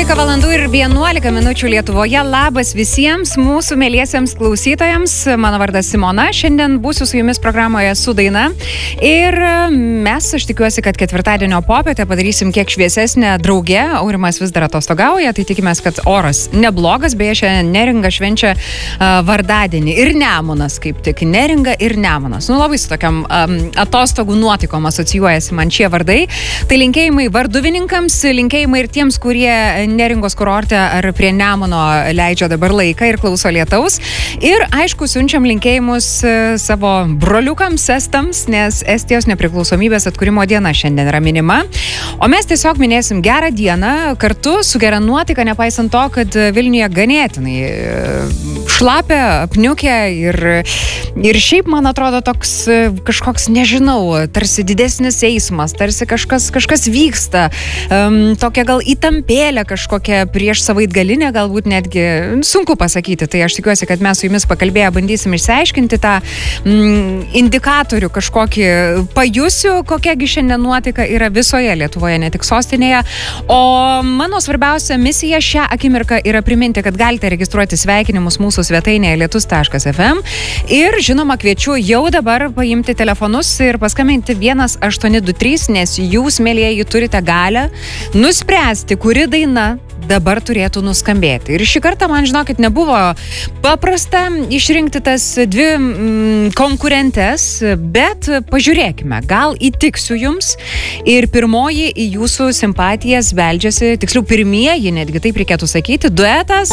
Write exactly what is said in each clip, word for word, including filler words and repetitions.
trylika valandų ir vienuolika minučių Lietuvoje. Labas visiems mūsų mėliesiems klausytojams. Mano vardas Simona. Šiandien būsiu su jumis programoje su daina. Ir mes, aš tikiuosi, kad ketvirtadienio popietę padarysim kiek šviesesnę drauge. Aurimas vis dar atostogauja, tai tikimės, kad oras neblogas. Beje, šiandien Neringa švenčia uh, vardadienį. Ir Nemunas kaip tik. Neringa ir Nemunas. Nu, labai su tokiam um, atostogų nuotaikom asocijuojasi man šie vardai. Tai linkėjimai varduvininkams, linkėjimai ir tiems, kurie Neringos kurorte ar prie Nemuno leidžia dabar laiką ir klauso lietaus. Ir aišku, siunčiam linkėjimus savo broliukams estams, nes Estijos nepriklausomybės atkūrimo diena šiandien yra minima. O mes tiesiog minėsim gerą dieną kartu su gera nuotaika, nepaisant to, kad Vilniuje ganėtinai šlapia, apniukia ir, ir šiaip, man atrodo, toks kažkoks, nežinau, tarsi didesnis eismas, tarsi kažkas, kažkas vyksta, um, tokia gal įtampėlė kažkokia prieš savaitgalinę, galbūt netgi sunku pasakyti. Tai aš tikiuosi, kad mes su jumis pakalbėję bandysim išsiaiškinti tą mm, indikatorių kažkokį pajusiu, kokiagi šiandien nuotaika yra visoje Lietuvoje, ne tik sostinėje. O mano svarbiausia misija šią akimirką yra priminti, kad galite registruoti sveikinimus mūsų svetainėje lietus taškas ef em ir žinoma kviečiu jau dabar paimti telefonus ir paskambinti vienas aštuoni du trys, nes jūs, mielieji, turite galę nuspręsti, kuri daina dabar turėtų nuskambėti. Ir šį kartą, man žinokit, nebuvo paprasta išrinkti tas dvi mm, konkurentes, bet pažiūrėkime, gal įtiksiu jums ir pirmoji į jūsų simpatijas beldžiasi, tiksliau pirmieji, netgi taip reikėtų sakyti, duetas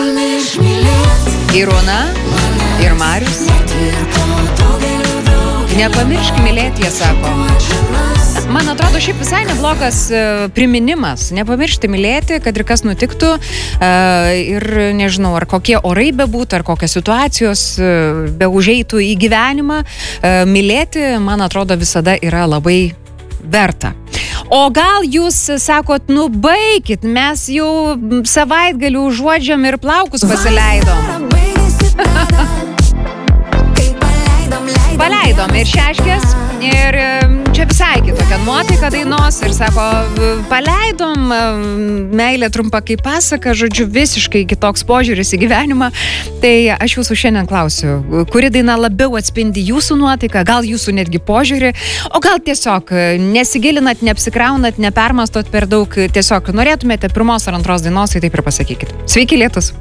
Irūna ir Marius. Nepamiršk mylėti, jie sako. Man atrodo, šiaip visai neblogas priminimas. Nepamiršti mylėti, kad ir kas nutiktų. Ir nežinau, ar kokie orai bebūtų, ar kokios situacijos beužeitų į gyvenimą. Mylėti, man atrodo, visada yra labai verta. O gal jūs sakot, nu baikit, mes jau savaitgalių užuodžiam ir plaukus pasileidom. Paleidom ir šeškės, ir čia visai kitokia nuotaika dainos, ir sako, paleidom, meilė trumpa kaip pasaka, žodžiu, visiškai kitoks požiūris į gyvenimą. Tai aš jūsų šiandien klausiu, kuri daina labiau atspindi jūsų nuotaiką, gal jūsų netgi požiūrį, o gal tiesiog nesigilinat, neapsikraunat, nepermastot per daug, tiesiog norėtumėte pirmos ar antros dainos, tai taip ir pasakykit. Sveiki, lietus.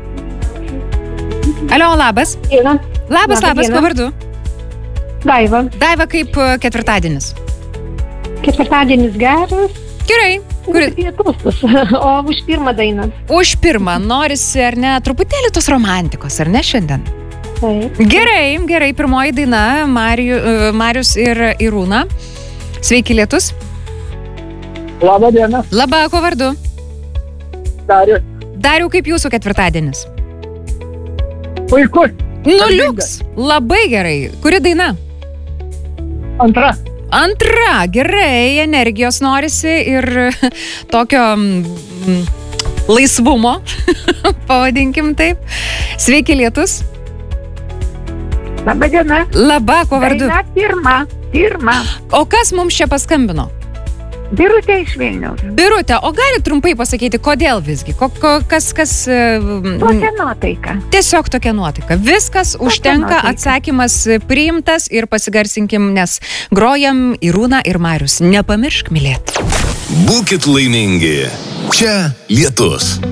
Alio, labas. Diena. Labas, labas, kuo vardu? Daiva. Daiva, kaip ketvirtadienis? Ketvirtadienis geras. Gerai. Kuri... O už pirmą dainą. Už pirmą. Norisi, ar ne, truputėlį tos romantikos, ar ne šiandien? Taip. Gerai, gerai. Pirmoji daina, Mariju, Marius ir Irūna. Sveiki, lietus. Labą dieną. Labą, kuo vardu? Darius. Dariu, kaip jūsų ketvirtadienis? Puikus. Nu, liuks. Labai gerai. Kuri daina? Antra. Antra. Gerai. Energijos norisi ir tokio mm, laisvumo, pavadinkim taip. Sveiki, lietus. Labą dieną. Labą, kuo vardu? Daina pirma. Pirma. O kas mums čia paskambino? Birutė iš Vilniaus. Birutė, o gali trumpai pasakyti, kodėl visgi? Ko, ko, kas, kas... Tokia nuotaika. Tiesiog tokia nuotaika. Viskas tokia užtenka, nuotaika. Atsakymas priimtas ir pasigarsinkim, nes grojam Irūna ir Marius. Nepamiršk mylėti. Būkit laimingi. Čia lietus.